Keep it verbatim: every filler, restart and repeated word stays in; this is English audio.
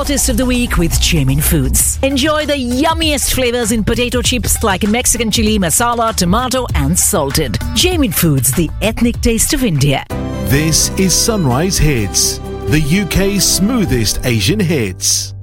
Hottest of the week with Jamin Foods. Enjoy the yummiest flavors in potato chips like Mexican chili, masala, tomato and salted. Jamin Foods, the ethnic taste of India. This is Sunrise Hits, the U K's smoothest Asian hits.